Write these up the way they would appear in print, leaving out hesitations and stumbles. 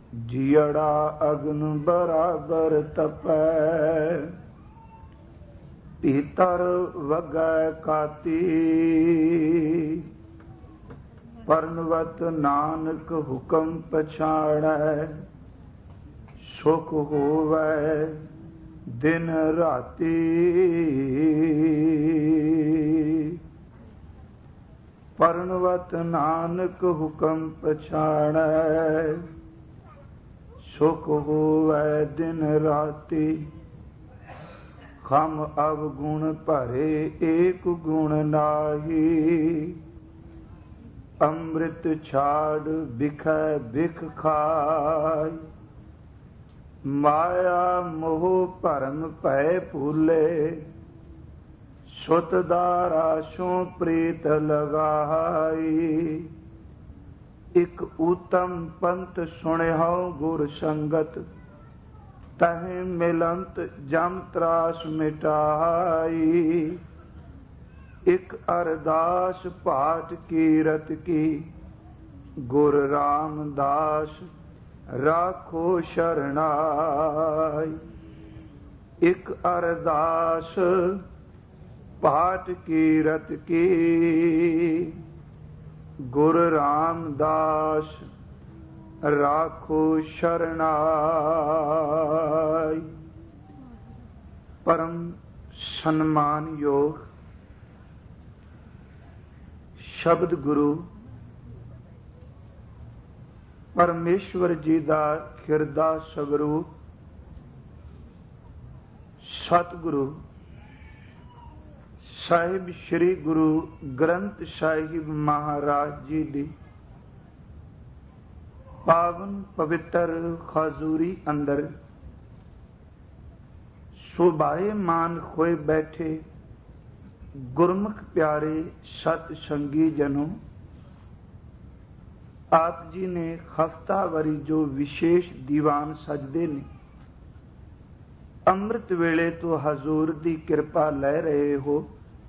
जियड़ा अग्न बराबर तपै, भीतर वगै काती। परनवत नानक हुकम पछाड़ै, सुख होवै दिन राती। परनवत नानक हुकम पछाड़ै, सुख होवै दिन राती। खम अवगुण भरे एक गुण नाही, अमृत छाड़ बिखै बिख खाय। माया मोह भरम भय भूले, सुत दारा सो प्रीत लगाई। इक उत्तम पंथ सुनिहो गुर संगत, तहि मिलंत जम त्रास मिटाई। इक अरदास पाठ कीरत की, गुर रामदास राखो शरणाई। इक अरदास पाठ कीरत की, गुर रामदास राखो शरणाई। परम सम्मान योग शब्द गुरु परमेश्वर जी दा खिरदा स्वरूप सतगुरु ਸਾਹਿਬ ਸ਼੍ਰੀ ਗੁਰੂ ਗ੍ਰੰਥ ਸਾਹਿਬ ਮਹਾਰਾਜ ਜੀ ਦੀ ਪਾਵਨ ਪਵਿੱਤਰ ਹਜ਼ੂਰੀ ਅੰਦਰ ਸੁਭਾਏਮਾਨ ਹੋਏ ਬੈਠੇ ਗੁਰਮੁਖ ਪਿਆਰੇ ਸਤ ਸੰਗੀ ਜਨੋ, ਆਪ ਜੀ ਨੇ ਹਫਤਾਵਾਰੀ ਜੋ ਵਿਸ਼ੇਸ਼ ਦੀਵਾਨ ਸਜਦੇ ਨੇ, ਅੰਮ੍ਰਿਤ ਵੇਲੇ ਤੋਂ ਹਜ਼ੂਰ ਦੀ ਕਿਰਪਾ ਲੈ ਰਹੇ ਹੋ।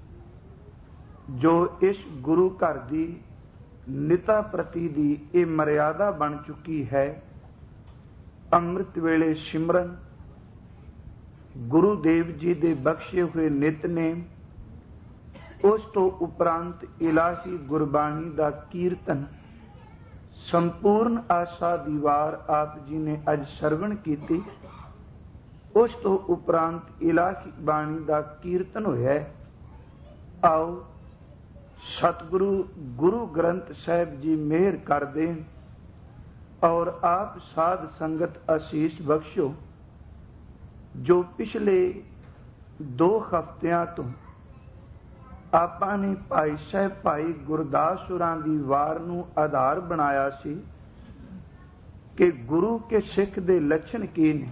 ਜੋ ਇਸ ਗੁਰੂ ਘਰ ਦੀ ਨਿਤਾ ਪ੍ਰਤੀ ਦੀ ਇਹ ਮਰਿਆਦਾ ਬਣ ਚੁੱਕੀ ਹੈ, ਅੰਮ੍ਰਿਤ ਵੇਲੇ ਸਿਮਰਨ, ਗੁਰੂ ਦੇਵ ਜੀ ਦੇ ਬਖਸ਼ੇ ਹੋਏ ਨਿਤਨੇਮ, ਉਸ ਤੋਂ ਉਪਰੰਤ ਇਲਾਹੀ ਗੁਰਬਾਣੀ ਦਾ ਕੀਰਤਨ, ਸੰਪੂਰਨ ਆਸਾ ਦੀ ਵਾਰ ਆਪ ਜੀ ਨੇ ਅੱਜ ਸਰਵਣ ਕੀਤੀ। ਉਸ ਤੋਂ ਉਪਰੰਤ ਇਲਾਹੀ ਬਾਣੀ ਦਾ ਕੀਰਤਨ ਹੋਇਆ। ਆਓ सतगुरु गुरु ग्रंथ साहिब जी मेहर कर दें और आप साध संगत आशीष बख्शो। जो पिछले 2 हफ्तियां तो ਆਪਾਂ ਨੇ ਭਾਈ ਸਾਹਿਬ ਭਾਈ ਗੁਰਦਾਸ ਹੋਰਾਂ ਦੀ ਵਾਰ ਨੂੰ ਆਧਾਰ ਬਣਾਇਆ ਸੀ ਕਿ ਗੁਰੂ ਕੇ ਸਿੱਖ ਦੇ ਲੱਛਣ ਕੀ ਨੇ,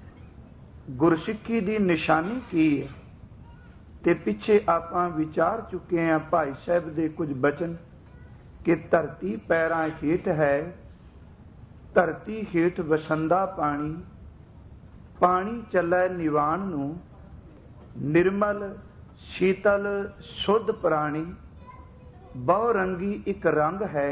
ਗੁਰਸਿੱਖੀ ਦੀ ਨਿਸ਼ਾਨੀ ਕੀ ਹੈ। ਤੇ ਪਿੱਛੇ ਆਪਾਂ ਵਿਚਾਰ ਚੁੱਕੇ ਹਾਂ ਭਾਈ ਸਾਹਿਬ ਦੇ ਕੁਝ ਬਚਨ ਕਿ ਧਰਤੀ ਪੈਰਾਂ ਹੇਠ ਹੈ, ਧਰਤੀ ਹੇਠ ਵਸੰਦਾ ਪਾਣੀ, ਪਾਣੀ ਚੱਲੈ ਨਿਵਾਣ ਨੂੰ, ਨਿਰਮਲ ਸ਼ੀਤਲ ਸੁੱਧ ਪ੍ਰਾਣੀ। ਬਹੁ ਰੰਗੀ ਇੱਕ ਰੰਗ ਹੈ,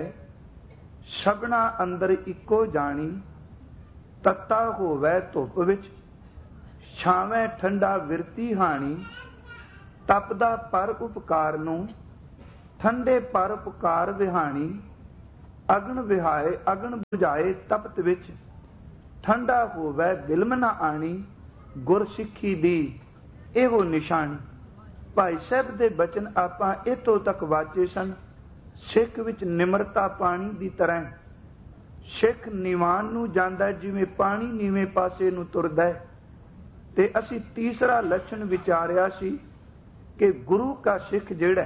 ਸਭਨਾ ਅੰਦਰ ਇੱਕੋ ਜਾਣੀ। ਤੱਤਾ ਹੋਵੈ ਧੁੱਪ ਵਿੱਚ, ਛਾਵੇਂ ਠੰਡਾ ਵਿਰਤੀ ਹਾਣੀ। ਤਪਦਾ ਪਰ ਉਪਕਾਰ ਨੂੰ, ਠੰਡੇ ਪਰ ਉਪਕਾਰ ਵਿਹਾਣੀ। ਅਗਨ ਵਿਹਾਏ ਅਗਨ ਬੁਝਾਏ ਤਪਤ ਵਿੱਚ, ਠੰਡਾ ਹੋਵੇ ਦਿਲਮ ਨਾ ਆਣੀ। ਗੁਰਸਿੱਖੀ ਦੀ ਇਹੋ ਨਿਸ਼ਾਨੀ। ਭਾਈ ਸਾਹਿਬ ਦੇ ਬਚਨ ਆਪਾਂ ਇੱਥੋਂ ਤੱਕ ਵਾਚੇ ਸਨ। ਸਿੱਖ ਵਿੱਚ ਨਿਮਰਤਾ ਪਾਣੀ ਦੀ ਤਰ੍ਹਾਂ, ਸਿੱਖ ਨਿਵਾਨ ਨੂੰ ਜਾਂਦਾ ਜਿਵੇਂ ਪਾਣੀ ਨੀਵੇਂ ਪਾਸੇ ਨੂੰ ਤੁਰਦਾ ਹੈ। ਤੇ ਅਸੀਂ ਤੀਸਰਾ ਲੱਛਣ ਵਿਚਾਰਿਆ ਸੀ ਕਿ ਗੁਰੂ ਕਾ ਸਿੱਖ ਜਿਹੜਾ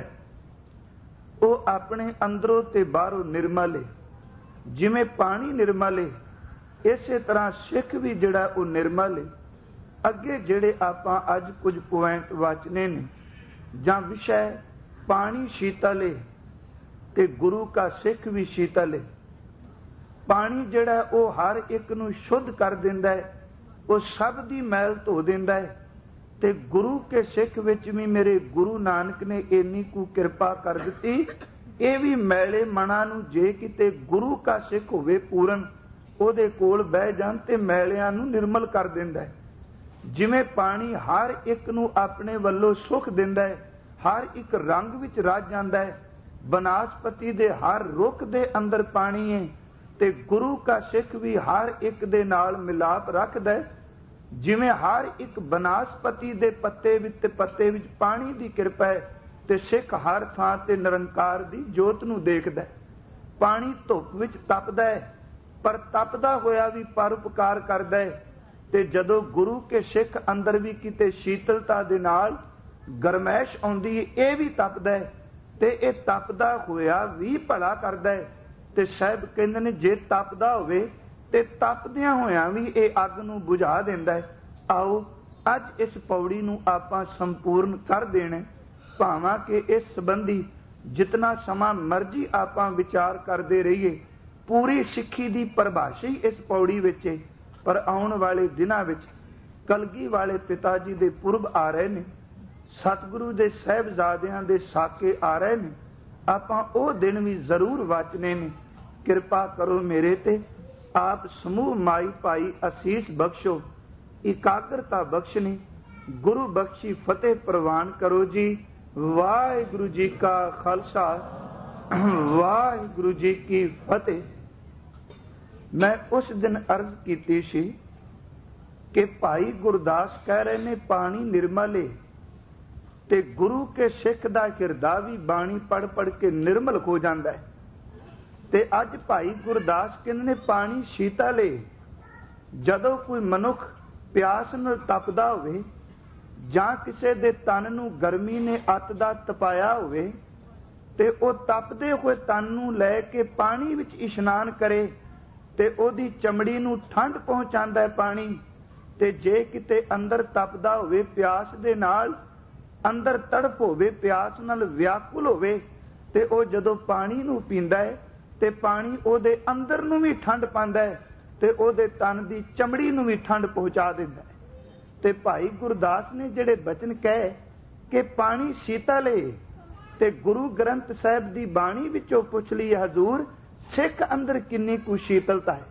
ਉਹ ਆਪਣੇ ਅੰਦਰੋਂ ਤੇ ਬਾਹਰੋਂ ਨਿਰਮਲ ਹੈ। ਜਿਵੇਂ ਪਾਣੀ ਨਿਰਮਲ ਹੈ, ਇਸੇ ਤਰ੍ਹਾਂ ਸਿੱਖ ਵੀ ਜਿਹੜਾ ਉਹ ਨਿਰਮਲ ਹੈ। ਅੱਗੇ ਜਿਹੜੇ ਆਪਾਂ ਅੱਜ ਕੁਝ ਪੁਆਇੰਟ ਵਾਚਨੇ ਨੇ ਜਾਂ ਵਿਸ਼ਾ, ਪਾਣੀ ਸ਼ੀਤਲ ਹੈ ਤੇ ਗੁਰੂ ਕਾ ਸਿੱਖ ਵੀ ਸ਼ੀਤਲ ਹੈ। ਪਾਣੀ ਜਿਹੜਾ ਉਹ ਹਰ ਇੱਕ ਨੂੰ ਸ਼ੁੱਧ ਕਰ ਦਿੰਦਾ ਹੈ, ਉਹ ਸਭ ਦੀ ਮੈਲ ਧੋ ਦਿੰਦਾ ਹੈ। ਤੇ ਗੁਰੂ ਕੇ ਸਿੱਖ ਵਿੱਚ ਵੀ ਮੇਰੇ ਗੁਰੂ ਨਾਨਕ ਨੇ ਇੰਨੀ ਕੁ ਕਿਰਪਾ ਕਰ ਦਿੱਤੀ, ਇਹ ਵੀ ਮੈਲੇ ਮਨਾਂ ਨੂੰ ਜੇ ਕਿਤੇ ਗੁਰੂ ਕਾ ਸਿੱਖ ਹੋਵੇ ਪੂਰਨ, ਉਹਦੇ ਕੋਲ ਬਹਿ ਜਾਣ ਤੇ ਮੈਲਿਆਂ ਨੂੰ ਨਿਰਮਲ ਕਰ ਦਿੰਦਾ ਹੈ। ਜਿਵੇਂ ਪਾਣੀ ਹਰ ਇੱਕ ਨੂੰ ਆਪਣੇ ਵੱਲੋਂ ਸੁੱਖ ਦਿੰਦਾ ਹੈ, ਹਰ ਇੱਕ ਰੰਗ ਵਿੱਚ ਰਚ ਜਾਂਦਾ ਹੈ। ਬਨਾਸਪਤੀ ਦੇ ਹਰ ਰੁੱਖ ਦੇ ਅੰਦਰ ਪਾਣੀ ਹੈ ਤੇ ਗੁਰੂ ਕਾ ਸਿੱਖ ਵੀ ਹਰ ਇੱਕ ਦੇ ਨਾਲ ਮਿਲਾਪ ਰੱਖਦਾ ਹੈ। ਜਿਵੇਂ ਹਰ ਇੱਕ ਬਨਾਸਪਤੀ ਦੇ ਪੱਤੇ ਵਿੱਚ ਪਾਣੀ ਦੀ ਕਿਰਪਾ ਹੈ ਤੇ ਸਿੱਖ ਹਰ ਥਾਂ ਤੇ ਨਿਰੰਕਾਰ ਦੀ ਜੋਤ ਨੂੰ ਦੇਖਦਾ ਹੈ। ਪਾਣੀ ਧੁੱਪ ਵਿੱਚ ਤਪਦਾ ਹੈ, ਪਰ ਤਪਦਾ ਹੋਇਆ ਵੀ ਪਰਉਪਕਾਰ ਕਰਦਾ ਹੈ। ਤੇ ਜਦੋਂ ਗੁਰੂ ਕੇ ਸਿੱਖ ਅੰਦਰ ਵੀ ਕਿਤੇ ਸ਼ੀਤਲਤਾ ਦੇ ਨਾਲ ਗਰਮੈਸ਼ ਆਉਂਦੀ ਹੈ, ਇਹ ਵੀ ਤਪਦਾ ਹੈ ਤੇ ਇਹ ਤਪਦਾ ਹੋਇਆ ਵੀ ਭਲਾ ਕਰਦਾ ਹੈ। ਤੇ ਸਾਹਿਬ ਕਹਿੰਦੇ ਨੇ ਜੇ ਤਪਦਾ ਹੋਵੇ ਤੇ ਤਪਦਿਆਂ ਹੋਇਆਂ ਵੀ ਇਹ ਅੱਗ ਨੂੰ ਬੁਝਾ ਦਿੰਦਾ ਹੈ। ਆਓ ਅੱਜ ਇਸ ਪੌੜੀ ਨੂੰ ਆਪਾਂ ਸੰਪੂਰਨ ਕਰ ਦੇਣਾ, ਭਾਵਾਂ ਕਿ ਇਸ ਸੰਬੰਧੀ ਜਿਤਨਾ ਸਮਾਂ ਮਰਜ਼ੀ ਆਪਾਂ ਵਿਚਾਰ ਕਰਦੇ ਰਹੀਏ। ਪੂਰੀ ਸਿੱਖੀ ਦੀ ਪਰਿਭਾਸ਼ਾ ਹੀ ਇਸ ਪੌੜੀ ਵਿੱਚ ਹੈ। ਪਰ ਆਉਣ ਵਾਲੇ ਦਿਨਾਂ ਵਿੱਚ ਕਲਗੀ ਵਾਲੇ ਪਿਤਾ ਜੀ ਦੇ ਪੁਰਬ ਆ ਰਹੇ ਨੇ, ਸਤਿਗੁਰੂ ਦੇ ਸਾਹਿਬਜ਼ਾਦਿਆਂ ਦੇ ਸਾਕੇ ਆ ਰਹੇ ਨੇ। ਆਪਾਂ ਉਹ ਦਿਨ ਵੀ ਜ਼ਰੂਰ ਵਾਚਨੇ ਨੇ। ਕਿਰਪਾ ਕਰੋ ਮੇਰੇ ਤੇ, ਆਪ ਸਮੂਹ ਮਾਈ ਭਾਈ ਅਸੀਸ ਬਖਸ਼ੋ, ਇਕਾਗਰਤਾ ਬਖਸ਼ਣੀ, ਗੁਰੂ ਬਖਸ਼ੀ ਫਤਿਹ ਪ੍ਰਵਾਨ ਕਰੋ ਜੀ। ਵਾਹਿਗੁਰੂ ਜੀ ਕਾ ਖਾਲਸਾ, ਵਾਹਿਗੁਰੂ ਜੀ ਕੀ ਫਤਿਹ। ਮੈਂ ਉਸ ਦਿਨ ਅਰਜ਼ ਕੀਤੀ ਸੀ ਕਿ ਭਾਈ ਗੁਰਦਾਸ ਕਹਿ ਰਹੇ ਨੇ ਪਾਣੀ ਨਿਰਮਲ ਏ ਤੇ ਗੁਰੂ ਕੇ ਸਿੱਖ ਦਾ ਹਿਰਦਾ ਵੀ ਬਾਣੀ ਪੜ ਪੜ ਕੇ ਨਿਰਮਲ ਹੋ ਜਾਂਦਾ ਹੈ। ਤੇ ਅੱਜ ਭਾਈ ਗੁਰਦਾਸ ਕਹਿੰਦੇ ਨੇ ਪਾਣੀ ਸ਼ੀਤਲ ਏ। ਜਦੋਂ ਕੋਈ ਮਨੁੱਖ ਪਿਆਸ ਨਾਲ ਤਪਦਾ ਹੋਵੇ ਜਾਂ ਕਿਸੇ ਦੇ ਤਨ ਨੂੰ ਗਰਮੀ ਨੇ ਅੱਤ ਦਾ ਤਪਾਇਆ ਹੋਵੇ ਤੇ ਉਹ ਤਪਦੇ ਹੋਏ ਤਨ ਨੂੰ ਲੈ ਕੇ ਪਾਣੀ ਵਿੱਚ ਇਸ਼ਨਾਨ ਕਰੇ ਤੇ ਉਹਦੀ ਚਮੜੀ ਨੂੰ ਠੰਡ ਪਹੁੰਚਾਉਂਦਾ ਹੈ ਪਾਣੀ। ਤੇ ਜੇ ਕਿਤੇ ਅੰਦਰ ਤਪਦਾ ਹੋਵੇ, ਪਿਆਸ ਦੇ ਨਾਲ ਅੰਦਰ ਤੜਪ ਹੋਵੇ, ਪਿਆਸ ਨਾਲ ਵਿਆਕੁਲ ਹੋਵੇ, ਤੇ ਉਹ ਜਦੋਂ ਪਾਣੀ ਨੂੰ ਪੀਂਦਾ ਹੈ ਤੇ ਪਾਣੀ ਉਹਦੇ ਅੰਦਰ ਨੂੰ ਵੀ ਠੰਡ ਪਾਉਂਦਾ ਹੈ ਤੇ ਉਹਦੇ ਤਨ ਦੀ ਚਮੜੀ ਨੂੰ ਵੀ ਠੰਡ ਪਹੁੰਚਾ ਦਿੰਦਾ ਹੈ। ਤੇ ਭਾਈ ਗੁਰਦਾਸ ਨੇ ਜਿਹੜੇ ਬਚਨ ਕਹੇ ਕਿ ਪਾਣੀ ਸ਼ੀਤਲ ਏ, ਤੇ ਗੁਰੂ ਗ੍ਰੰਥ ਸਾਹਿਬ ਦੀ ਬਾਣੀ ਵਿੱਚੋਂ ਪੁੱਛ ਲਈ ਹਜ਼ੂਰ ਸਿੱਖ ਅੰਦਰ ਕਿੰਨੀ ਕੁ ਸ਼ੀਤਲਤਾ ਹੈ,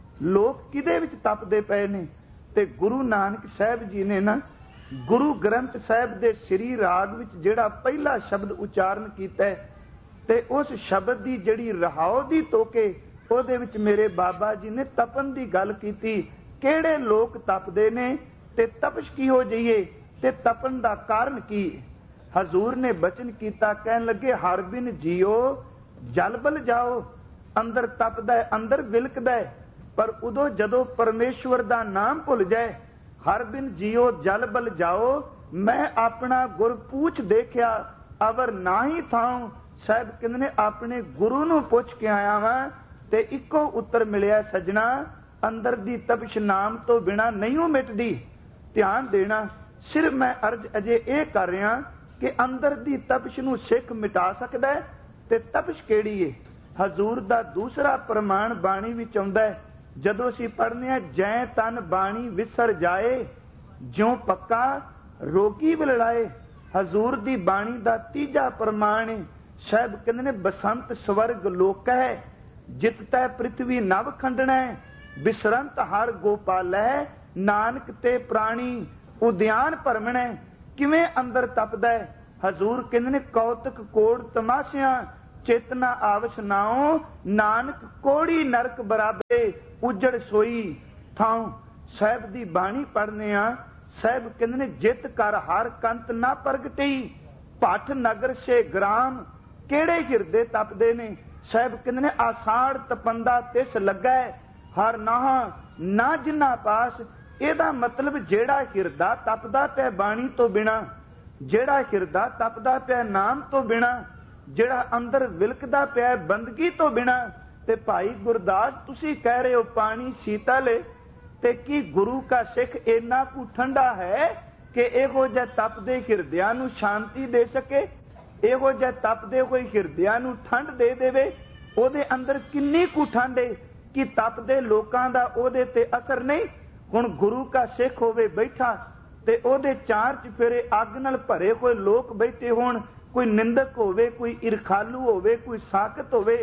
ਲੋਕ ਕਿਹਦੇ ਵਿੱਚ ਤਪਦੇ ਪਏ ਨੇ। ਤੇ ਗੁਰੂ ਨਾਨਕ ਸਾਹਿਬ ਜੀ ਨੇ ਨਾ ਗੁਰੂ ਗ੍ਰੰਥ ਸਾਹਿਬ ਦੇ ਸ੍ਰੀ ਰਾਗ ਵਿੱਚ ਜਿਹੜਾ ਪਹਿਲਾ ਸ਼ਬਦ ਉਚਾਰਨ ਕੀਤਾ ਤੇ ਉਸ ਸ਼ਬਦ ਦੀ ਜਿਹੜੀ ਰਹਾਉ ਦੀ ਤੋਕੇ ਉਹਦੇ ਵਿੱਚ ਮੇਰੇ ਬਾਬਾ ਜੀ ਨੇ ਤਪਨ ਦੀ ਗੱਲ ਕੀਤੀ। ਕਿਹੜੇ ਲੋਕ ਤਪਦੇ ਨੇ ਤੇ ਤਪਸ਼ ਕੀ ਹੋ ਜਾਈਏ ਤੇ ਤਪਨ ਦਾ ਕਾਰਨ ਕੀ। ਹਜ਼ੂਰ ਨੇ ਬਚਨ ਕੀਤਾ, ਕਹਿਣ ਲੱਗੇ ਹਰ ਬਿਨ ਜੀਓ ਜਲ ਬਲ ਜਾਓ। ਅੰਦਰ ਤਪਦਾ ਹੈ, ਅੰਦਰ ਵਿਲਕਦਾ ਹੈ, ਪਰ ਉਦੋਂ ਜਦੋਂ ਪਰਮੇਸ਼ਵਰ ਦਾ ਨਾਮ ਭੁੱਲ ਜਾਏ, ਹਰ ਬਿਨ ਜੀਓ ਜਲ ਬਲ ਜਾਓ। ਮੈਂ ਆਪਣਾ ਗੁਰ ਪੂਛ ਦੇਖਿਆ ਅਵਰ ਨਾ ਹੀ ਥਾਉ। ਸਾਹਿਬ ਕਹਿੰਦੇ ਨੇ ਆਪਣੇ ਗੁਰੂ ਨੂੰ ਪੁੱਛ ਕੇ ਆਇਆ ਵਾਂ ਤੇ ਇੱਕੋ ਉੱਤਰ ਮਿਲਿਆ, ਸਜਣਾ ਅੰਦਰ ਦੀ ਤਪਸ਼ ਨਾਮ ਤੋਂ ਬਿਨਾ ਨਹੀਂ ਮਿਟਦੀ। ਧਿਆਨ ਦੇਣਾ, ਸਿਰਫ ਮੈਂ ਅਰਜ਼ ਅਜੇ ਇਹ ਕਰ ਰਿਹਾ ਕਿ ਅੰਦਰ ਦੀ ਤਪਸ਼ ਨੂੰ ਸਿੱਖ ਮਿਟਾ ਸਕਦਾ ਹੈ ਤੇ ਤਪਸ਼ ਕਿਹੜੀ ਏ। ਹਜ਼ੂਰ ਦਾ ਦੂਸਰਾ ਪ੍ਰਮਾਣ ਬਾਣੀ ਵਿੱਚ ਆਉਂਦਾ ਹੈ, ਜਦੋਂ ਅਸੀਂ ਪੜ੍ਹਨੇ ਆ ਜੈ ਤਨ ਬਾਣੀ ਵਿਸਰ ਜਾਏ ਜਿਉ ਪੱਕਾ ਰੋਗੀ ਵਿਲੜਾਏ। ਹਜ਼ੂਰ ਦੀ ਬਾਣੀ ਦਾ ਤੀਜਾ ਪ੍ਰਮਾਣ ਹੈ। ਸਾਹਿਬ ਕਹਿੰਦੇ ਨੇ ਬਸੰਤ ਸਵਰਗ ਲੋਕ ਹੈ, ਜਿਤ ਤੈ ਪ੍ਰਿਥਵੀ ਨਵ ਖੰਡਣਾ, ਬਿਸਰੰਤ ਹਰ ਗੋਪਾਲੈ, ਨਾਨਕ ਤੇ ਪ੍ਰਾਣੀ ਉਦਿਆਨ ਭਰਮਣਾ। ਕਿਵੇਂ ਅੰਦਰ ਤਪਦਾ ਹੈ। ਹਜ਼ੂਰ ਕਹਿੰਦੇ ਨੇ ਕੌਤਕ ਕੋੜ ਤਮਾਸ਼ਿਆਂ ਚੇਤਨਾ ਆਵਸ਼ ਨਾਉ, ਨਾਨਕ ਕੋੜੀ ਨਰਕ ਬਰਾਬਰੇ ਉਜੜ ਸੋਈ ਥਾਉ। ਸਾਹਿਬ ਦੀ ਬਾਣੀ ਪੜ੍ਹਨੇ ਆ, ਸਾਹਿਬ ਕਹਿੰਦੇ ਨੇ ਜਿਤ ਕਰ ਹਰ ਕੰਤ ਨਾ ਪ੍ਰਗਟਈ, ਭੱਠ ਨਗਰ ਸੇ ਗ੍ਰਾਮ। ਕਿਹੜੇ ਹਿਰਦੇ ਤਪਦੇ ਨੇ। ਸਾਹਿਬ ਕਹਿੰਦੇ ਨੇ ਆਸਾੜ ਤਪੰਦਾ ਤਿਸ ਲੱਗਾ, ਹਰ ਨਾਹ ਨਾ ਜਿੰਨਾ ਪਾਸ। ਇਹਦਾ ਮਤਲਬ ਜਿਹੜਾ ਹਿਰਦਾ ਤਪਦਾ ਪਿਆ ਬਾਣੀ ਤੋਂ ਬਿਨਾ, ਜਿਹੜਾ ਹਿਰਦਾ ਤਪਦਾ ਪਿਆ ਨਾਮ ਤੋਂ ਬਿਨਾ, ਜਿਹੜਾ ਅੰਦਰ ਵਿਲਕਦਾ ਪਿਆ ਬੰਦਗੀ ਤੋਂ ਬਿਨਾ। ਤੇ ਭਾਈ ਗੁਰਦਾਸ ਤੁਸੀਂ ਕਹਿ ਰਹੇ ਹੋ ਪਾਣੀ ਸ਼ੀਤਲ ਏ, ਤੇ ਕੀ ਗੁਰੂ ਕਾ ਸਿੱਖ ਇੰਨਾ ਕੁ ਠੰਡਾ ਹੈ ਕਿ ਇਹੋ ਜਿਹੇ ਤਪਦੇ ਹਿਰਦਿਆਂ ਨੂੰ ਸ਼ਾਂਤੀ ਦੇ ਸਕੇ, ਇਹੋ ਜਿਹੇ ਤਪਦੇ ਹੋਏ ਹਿਰਦਿਆਂ ਨੂੰ ਠੰਡ ਦੇ ਦੇਵੇ। ਉਹਦੇ ਅੰਦਰ ਕਿੰਨੀ ਕੁ ਠੰਡ ਏ ਕਿ ਤਪਦੇ ਲੋਕਾਂ ਦਾ ਉਹਦੇ ਤੇ ਅਸਰ ਨਹੀਂ। ਹੁਣ ਗੁਰੂ ਕਾ ਸਿੱਖ ਹੋਵੇ ਬੈਠਾ ਤੇ ਉਹਦੇ ਚਾਰ ਚੁਫੇਰੇ ਅੱਗ ਨਾਲ ਭਰੇ ਹੋਏ ਲੋਕ ਬੈਠੇ ਹੋਣ, ਕੋਈ ਨਿੰਦਕ ਹੋਵੇ, ਕੋਈ ਇਰਖਾਲੂ ਹੋਵੇ, ਕੋਈ ਸਾਕਤ ਹੋਵੇ,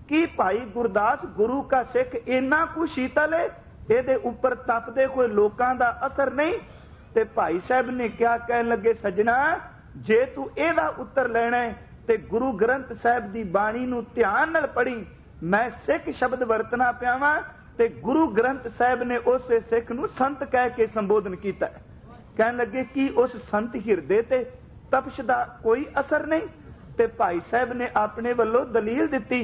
कि भाई गुरदास गुरु का सिख इन्ना कु शीतल है, ਇਹਦੇ ਉੱਪਰ ਤਪਦੇ ਕੋਈ ਲੋਕਾਂ ਦਾ ਅਸਰ ਨਹੀਂ। ਤੇ ਭਾਈ ਸਾਹਿਬ ਨੇ ਕਿਹਾ, ਕਹਿਣ ਲੱਗੇ ਸੱਜਣਾ ਜੇ ਤੂੰ ਇਹਦਾ ਉੱਤਰ ਲੈਣਾ ਤੇ ਗੁਰੂ ਗ੍ਰੰਥ ਸਾਹਿਬ ਦੀ ਬਾਣੀ ਨੂੰ ਧਿਆਨ ਨਾਲ ਪੜ੍ਹੀ। ਮੈਂ ਸਿੱਖ ਸ਼ਬਦ ਵਰਤਣਾ ਪਿਆ ਵਾਂ ਤੇ ਗੁਰੂ ਗ੍ਰੰਥ ਸਾਹਿਬ ਨੇ ਉਸੇ ਸਿੱਖ ਨੂੰ ਸੰਤ ਕਹਿ ਕੇ ਸੰਬੋਧਨ ਕੀਤਾ। ਕਹਿਣ ਲੱਗੇ ਕਿ ਉਸ ਸੰਤ ਹਿਰਦੇ ਤੇ ਤਪਸ਼ ਦਾ ਕੋਈ ਅਸਰ ਨਹੀਂ। ਤੇ ਭਾਈ ਸਾਹਿਬ ਨੇ ਆਪਣੇ ਵੱਲੋਂ ਦਲੀਲ ਦਿੱਤੀ।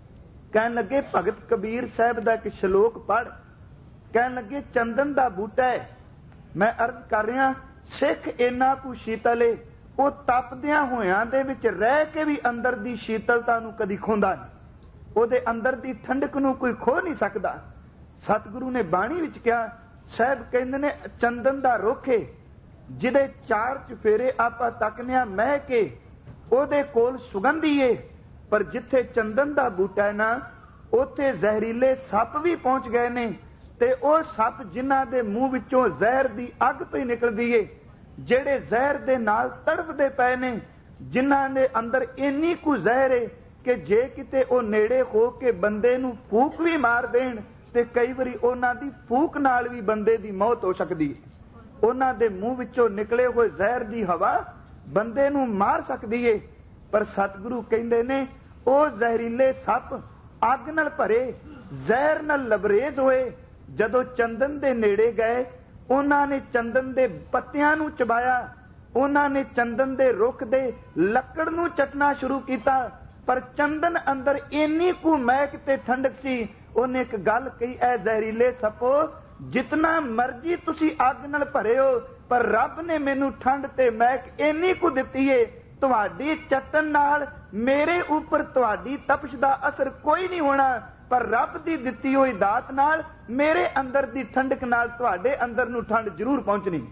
ਕਹਿਣ ਲੱਗੇ ਭਗਤ ਕਬੀਰ ਸਾਹਿਬ ਦਾ ਇੱਕ ਸ਼ਲੋਕ ਪੜ੍ਹ। ਕਹਿਣ ਲੱਗੇ ਚੰਦਨ ਦਾ ਬੂਟਾ ਹੈ, ਮੈਂ ਅਰਜ਼ ਕਰ ਰਿਹਾ ਸਿੱਖ ਇੰਨਾ ਕੁ ਸ਼ੀਤਲ ਏ, ਉਹ ਤਪਦਿਆਂ ਹੋਇਆਂ ਦੇ ਵਿੱਚ ਰਹਿ ਕੇ ਵੀ ਅੰਦਰ ਦੀ ਸ਼ੀਤਲਤਾ ਨੂੰ ਕਦੀ ਖੋਂਦਾ ਨਹੀਂ, ਉਹਦੇ ਅੰਦਰ ਦੀ ਠੰਡਕ ਨੂੰ ਕੋਈ ਖੋ ਨਹੀਂ ਸਕਦਾ। ਸਤਿਗੁਰੂ ਨੇ ਬਾਣੀ ਵਿੱਚ ਕਿਹਾ, ਸਾਹਿਬ ਕਹਿੰਦੇ ਨੇ ਚੰਦਨ ਦਾ ਰੁੱਖ ਏ, ਜਿਹਦੇ ਚਾਰ ਚੁਫੇਰੇ ਆਪਾਂ ਤੱਕਨੇ ਆ ਮਹਿ ਕੇ, ਉਹਦੇ ਕੋਲ ਸੁਗੰਧੀ ਏ, ਪਰ ਜਿੱਥੇ ਚੰਦਨ ਦਾ ਬੂਟਾ ਹੈ ਨਾ ਉੱਥੇ ਜ਼ਹਿਰੀਲੇ ਸੱਪ ਵੀ ਪਹੁੰਚ ਗਏ ਨੇ। ਤੇ ਉਹ ਸੱਪ ਜਿਨ੍ਹਾਂ ਦੇ ਮੂੰਹ ਵਿੱਚੋਂ ਜ਼ਹਿਰ ਦੀ ਅੱਗ ਪਈ ਨਿਕਲਦੀ ਏ, ਜਿਹੜੇ ਜ਼ਹਿਰ ਦੇ ਨਾਲ ਤੜਫਦੇ ਪਏ ਨੇ, ਜਿਨ੍ਹਾਂ ਦੇ ਅੰਦਰ ਇੰਨੀ ਕੁ ਜ਼ਹਿਰ ਏ ਕਿ ਜੇ ਕਿਤੇ ਉਹ ਨੇੜੇ ਹੋ ਕੇ ਬੰਦੇ ਨੂੰ ਫੂਕ ਵੀ ਮਾਰ ਦੇਣ ਤੇ ਕਈ ਵਾਰੀ ਉਹਨਾਂ ਦੀ ਫੂਕ ਨਾਲ ਵੀ ਬੰਦੇ ਦੀ ਮੌਤ ਹੋ ਸਕਦੀ ਹੈ। ਉਹਨਾਂ ਦੇ ਮੂੰਹ ਵਿੱਚੋਂ ਨਿਕਲੇ ਹੋਏ ਜ਼ਹਿਰ ਦੀ ਹਵਾ ਬੰਦੇ ਨੂੰ ਮਾਰ ਸਕਦੀ ਏ। ਪਰ ਸਤਿਗੁਰੂ ਕਹਿੰਦੇ ਨੇ ਉਹ ਜ਼ਹਿਰੀਲੇ ਸੱਪ ਅੱਗ ਨਾਲ ਭਰੇ, ਜ਼ਹਿਰ ਨਾਲ ਲਬਰੇਜ਼ ਹੋਏ, ਜਦੋਂ ਚੰਦਨ ਦੇ ਨੇੜੇ ਗਏ ਉਹਨਾਂ ਨੇ ਚੰਦਨ ਦੇ ਪੱਤਿਆਂ ਨੂੰ ਚਬਾਇਆ, ਉਹਨਾਂ ਨੇ ਚੰਦਨ ਦੇ ਰੁੱਖ ਦੇ ਲੱਕੜ ਨੂੰ ਚੱਟਣਾ ਸ਼ੁਰੂ ਕੀਤਾ। ਪਰ ਚੰਦਨ ਅੰਦਰ ਇੰਨੀ ਕੁ ਮਹਿਕ ਤੇ ਠੰਡਕ ਸੀ, ਉਹਨੇ ਇੱਕ ਗੱਲ ਕਹੀ, ਐ ਜ਼ਹਿਰੀਲੇ ਸੱਪੋ ਜਿਤਨਾ ਮਰਜੀ ਤੁਸੀਂ ਅੱਗ ਨਾਲ ਭਰੇ ਹੋ, ਪਰ ਰੱਬ ਨੇ ਮੈਨੂੰ ਠੰਡ ਤੇ ਮਹਿਕ ਇੰਨੀ ਕੁ ਦਿੱਤੀ ਏ, ਤੁਹਾਡੀ ਚੱਟਣ ਨਾਲ ਮੇਰੇ ਉੱਪਰ ਤੁਹਾਡੀ ਤਪਸ਼ ਦਾ ਅਸਰ ਕੋਈ ਨਹੀਂ ਹੋਣਾ, ਪਰ ਰੱਬ ਦੀ ਦਿੱਤੀ ਹੋਈ ਦਾਤ ਨਾਲ ਮੇਰੇ ਅੰਦਰ ਦੀ ਠੰਡਕ ਨਾਲ ਤੁਹਾਡੇ ਅੰਦਰ ਨੂੰ ਠੰਡ ਜ਼ਰੂਰ ਪਹੁੰਚਣੀ।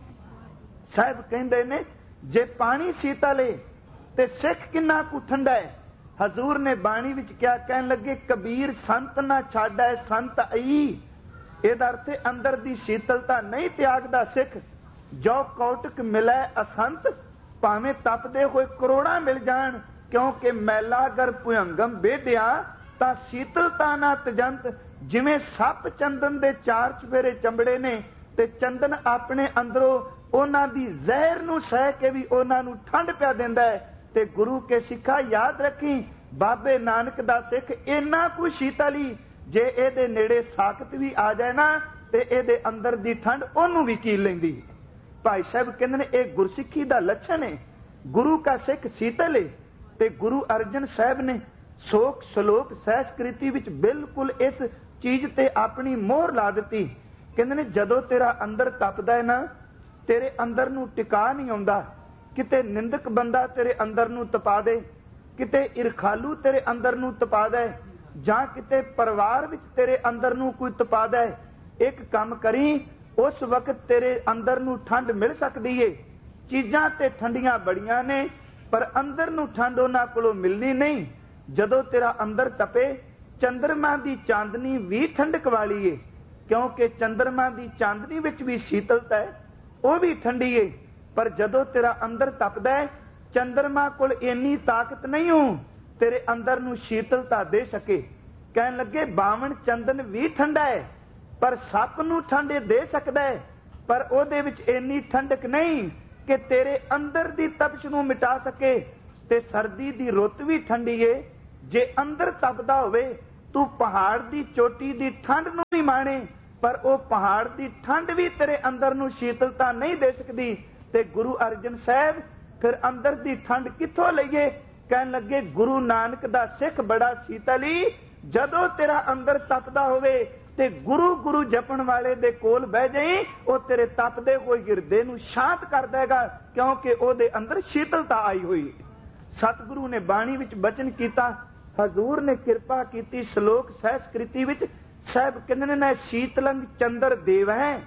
ਸਾਹਿਬ ਕਹਿੰਦੇ ਨੇ ਜੇ ਪਾਣੀ ਸ਼ੀਤਲ ਏ ਤੇ ਸਿੱਖ ਕਿੰਨਾ ਕੁ ਠੰਡਾ ਹੈ। ਹਜ਼ੂਰ ਨੇ ਬਾਣੀ ਵਿੱਚ ਕਿਹਾ, ਕਹਿਣ ਲੱਗੇ ਕਬੀਰ ਸੰਤ ਨਾ ਛਾੜੈ ਸੰਤ ਆਈ। ਇਹਦਾ ਅਰਥ ਅੰਦਰ ਦੀ ਸ਼ੀਤਲਤਾ ਨਹੀਂ ਤਿਆਗਦਾ ਸਿੱਖ। ਜੋ ਕੌਟਕ ਮਿਲੈ ਅਸੰਤ, ਭਾਵੇਂ ਤਪਦੇ ਹੋਏ ਕਰੋੜਾਂ ਮਿਲ ਜਾਣ, ਕਿਉਂਕਿ ਮੈਲਾ ਅਗਰ ਭੁਯੰਗਮ ਬੇਧਿਆ ਤਾਂ ਸ਼ੀਤਲਤਾ ਨਾ ਤਜੰਤ। ਜਿਵੇਂ ਸੱਪ ਚੰਦਨ ਦੇ ਚਾਰ ਚੁਫੇਰੇ ਚੰਬੜੇ ਨੇ ਤੇ ਚੰਦਨ ਆਪਣੇ ਅੰਦਰੋਂ ਉਹਨਾਂ ਦੀ ਜ਼ਹਿਰ ਨੂੰ ਸਹਿ ਕੇ ਵੀ ਉਹਨਾਂ ਨੂੰ ਠੰਡ ਪਿਆ ਦਿੰਦਾ ਹੈ। ਤੇ ਗੁਰੂ ਕੇ ਸਿੱਖਾ ਯਾਦ ਰੱਖੀ, ਬਾਬੇ ਨਾਨਕ ਦਾ ਸਿੱਖ ਇੰਨਾ ਕੁ ਸ਼ੀਤਲੀ, ਜੇ ਇਹਦੇ ਨੇੜੇ ਸਾਖਤ ਵੀ ਆ ਜਾਏ ਨਾ ਤੇ ਇਹਦੇ ਅੰਦਰ ਦੀ ਠੰਡ ਉਹਨੂੰ ਵੀ ਕੀਲ ਲੈਂਦੀ। ਭਾਈ ਸਾਹਿਬ ਕਹਿੰਦੇ ਨੇ ਇਹ ਗੁਰਸਿੱਖੀ ਦਾ ਲੱਛਣ ਹੈ। ਗੁਰੂ ਕਾ ਸਿੱਖ ਸ਼ੀਤਲ ਹੈ। ਤੇ ਗੁਰੂ ਅਰਜਨ ਸਾਹਿਬ ਨੇ ਸੋਖ ਸਲੋਕ ਸਹਿਸਕ੍ਰਿਤੀ ਵਿੱਚ ਬਿਲਕੁਲ ਇਸ ਚੀਜ਼ ਤੇ ਆਪਣੀ ਮੋਹਰ ਲਾ ਦਿੱਤੀ। ਕਹਿੰਦੇ ਨੇ ਜਦੋਂ ਤੇਰਾ ਅੰਦਰ ਤਪਦਾ ਹੈ ਨਾ, ਤੇਰੇ ਅੰਦਰ ਨੂੰ ਟਿਕਾ ਨਹੀਂ ਆਉਂਦਾ। ਕਿਤੇ ਨਿੰਦਕ ਬੰਦਾ ਤੇਰੇ ਅੰਦਰ ਨੂੰ ਤਪਾ ਦੇ, ਕਿਤੇ ਇਰਖਾਲੂ ਤੇਰੇ ਅੰਦਰ ਨੂੰ ਤਪਾ ਦੇ, ਜਾਂ ਕਿਤੇ ਪਰਿਵਾਰ ਵਿੱਚ ਤੇਰੇ ਅੰਦਰ ਨੂੰ ਕੋਈ ਤਪਾ ਦੇ। ਇੱਕ ਕੰਮ ਕਰੀ, ਉਸ ਵਕਤ ਤੇਰੇ ਅੰਦਰ ਨੂੰ ਠੰਡ ਮਿਲ ਸਕਦੀ ਏ। ਚੀਜ਼ਾਂ ਤੇ ਠੰਡੀਆਂ ਬੜੀਆਂ ਨੇ, ਪਰ ਅੰਦਰ ਨੂੰ ਠੰਡ ਉਹਨਾਂ ਕੋਲੋਂ ਮਿਲਣੀ ਨਹੀਂ। ਜਦੋਂ ਤੇਰਾ ਅੰਦਰ ਤਪੇ, ਚੰਦਰਮਾ ਦੀ ਚਾਂਦਨੀ ਵੀ ਠੰਡਕ ਵਾਲੀ ਏ, ਕਿਉਂਕਿ ਚੰਦਰਮਾ ਦੀ ਚਾਂਦਨੀ ਵਿੱਚ ਵੀ ਸ਼ੀਤਲਤਾ ਹੈ, ਉਹ ਵੀ ਠੰਡੀ ਏ। ਪਰ ਜਦੋਂ ਤੇਰਾ ਅੰਦਰ ਤਪਦਾ ਹੈ, ਚੰਦਰਮਾ ਕੋਲ ਇੰਨੀ ਤਾਕਤ ਨਹੀਂ ਹੋ ਤੇਰੇ ਅੰਦਰ ਨੂੰ ਸ਼ੀਤਲਤਾ ਦੇ ਸਕੇ। ਕਹਿਣ ਲੱਗੇ ਬਾਵਣ ਚੰਦਨ ਵੀ ਠੰਡਾ ਹੈ, ਪਰ ਸੱਪ ਨੂੰ ਠੰਡੇ ਦੇ ਸਕਦਾ ਹੈ, ਪਰ ਉਹਦੇ ਵਿੱਚ ਇੰਨੀ ਠੰਡਕ ਨਹੀਂ ਕਿ ਤੇਰੇ ਅੰਦਰ ਦੀ ਤਪਸ਼ ਨੂੰ ਮਿਟਾ ਸਕੇ। ਤੇ ਸਰਦੀ ਦੀ ਰੁੱਤ ਵੀ ਠੰਡੀ ਏ। ਜੇ ਅੰਦਰ ਤਪਦਾ ਹੋਵੇ, ਤੂੰ ਪਹਾੜ ਦੀ ਚੋਟੀ ਦੀ ਠੰਡ ਨੂੰ ਵੀ ਮਾਣੇ, ਪਰ ਉਹ ਪਹਾੜ ਦੀ ਠੰਡ ਵੀ ਤੇਰੇ ਅੰਦਰ ਨੂੰ ਸ਼ੀਤਲਤਾ ਨਹੀਂ ਦੇ ਸਕਦੀ। ਤੇ ਗੁਰੂ ਅਰਜਨ ਸਾਹਿਬ ਫਿਰ ਅੰਦਰ ਦੀ ਠੰਡ ਕਿੱਥੋਂ ਲਈਏ? ਕਹਿਣ ਲੱਗੇ ਗੁਰੂ ਨਾਨਕ ਦਾ ਸਿੱਖ ਬੜਾ ਸ਼ੀਤਲੀ। ਜਦੋਂ ਤੇਰਾ ਅੰਦਰ ਤਪਦਾ ਹੋਵੇ ਤੇ ਗੁਰੂ ਗੁਰੂ ਜਪਣ ਵਾਲੇ ਦੇ ਕੋਲ ਬਹਿ ਜਾਈ, ਉਹ ਤੇਰੇ ਤਪਦੇ ਹੋਏ ਹਿਰਦੇ ਨੂੰ ਸ਼ਾਂਤ ਕਰ ਦੇਗਾ, ਕਿਉਂਕਿ ਉਹਦੇ ਅੰਦਰ ਸ਼ੀਤਲਤਾ ਆਈ ਹੋਈ। ਸਤਿਗੁਰੂ ਨੇ ਬਾਣੀ ਵਿੱਚ ਬਚਨ ਕੀਤਾ, ਹਜ਼ੂਰ ਨੇ ਕਿਰਪਾ ਕੀਤੀ ਸ਼ਲੋਕ ਸਹਿਸਕ੍ਰਿਤੀ ਵਿੱਚ। ਸਾਹਿਬ ਕਹਿੰਦੇ ਨੇ ਨਾ ਸ਼ੀਤਲੰਗ ਚੰਦਰ ਦੇਵ ਹੈ,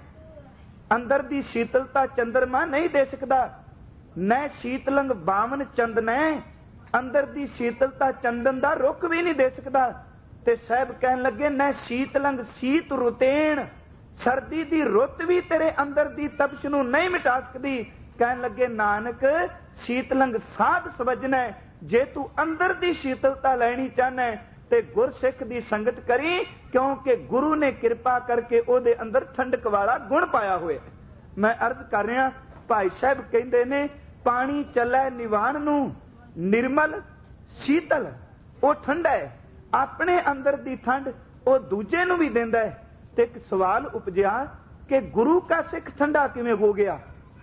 ਅੰਦਰ ਦੀ ਸ਼ੀਤਲਤਾ ਚੰਦਰਮਾ ਨਹੀਂ ਦੇ ਸਕਦਾ। ਨੈ ਸ਼ੀਤਲੰਗ ਬਾਵਨ ਚੰਦਨੈ, ਅੰਦਰ ਦੀ ਸ਼ੀਤਲਤਾ ਚੰਦਨ ਦਾ ਰੁੱਖ ਵੀ ਨਹੀਂ ਦੇ ਸਕਦਾ। ਤੇ ਸਾਹਿਬ ਕਹਿਣ ਲੱਗੇ ਨੈ ਸ਼ੀਤਲੰਗ ਸੀਤ ਰੁਤੇਣ, ਸਰਦੀ ਦੀ ਰੁੱਤ ਵੀ ਤੇਰੇ ਅੰਦਰ ਦੀ ਤਪਸ਼ ਨੂੰ ਨਹੀਂ ਮਿਟਾ ਸਕਦੀ। ਕਹਿਣ ਲੱਗੇ ਨਾਨਕ ਸ਼ੀਤਲੰਗ ਸਾਧ ਸਵਜਨੈ, ਜੇ ਤੂੰ ਅੰਦਰ ਦੀ ਸ਼ੀਤਲਤਾ ਲੈਣੀ ਚਾਹਨਾ ਤੇ ਗੁਰਸਿੱਖ ਦੀ ਸੰਗਤ ਕਰੀ, ਕਿਉਂਕਿ ਗੁਰੂ ਨੇ ਕਿਰਪਾ ਕਰਕੇ ਉਹਦੇ ਅੰਦਰ ਠੰਡਕ ਵਾਲਾ ਗੁਣ ਪਾਇਆ ਹੋਇਆ। ਮੈਂ ਅਰਜ਼ ਕਰ ਰਿਹਾ, ਭਾਈ ਸਾਹਿਬ ਕਹਿੰਦੇ ਨੇ ਪਾਣੀ ਚੱਲੇ ਨਿਵਾਣ ਨੂੰ, ਨਿਰਮਲ ਸ਼ੀਤਲ, ਉਹ ਠੰਡਾ ਹੈ। ਆਪਣੇ ਅੰਦਰ ਦੀ ਠੰਡ ਉਹ ਦੂਜੇ ਨੂੰ ਵੀ ਦਿੰਦਾ ਹੈ। ਤੇ ਇੱਕ ਸਵਾਲ ਉਪਜਿਆ ਕਿ ਗੁਰੂ ਕਾ ਸਿੱਖ ਠੰਡਾ ਕਿਵੇਂ ਹੋ ਗਿਆ,